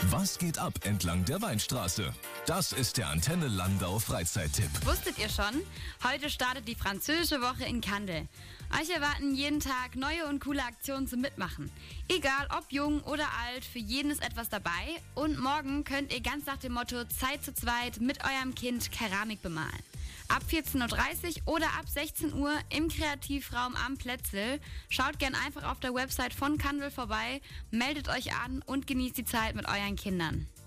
Was geht ab entlang der Weinstraße? Das ist der Antenne Landau Freizeittipp. Wusstet ihr schon? Heute startet die französische Woche in Kandel. Euch erwarten jeden Tag neue und coole Aktionen zum Mitmachen. Egal ob jung oder alt, für jeden ist etwas dabei. Und morgen könnt ihr ganz nach dem Motto Zeit zu zweit mit eurem Kind Keramik bemalen. Ab 14.30 Uhr oder ab 16 Uhr im Kreativraum am Plätzl. Schaut gern einfach auf der Website von Kandel vorbei, meldet euch an und genießt die Zeit mit euren Kindern.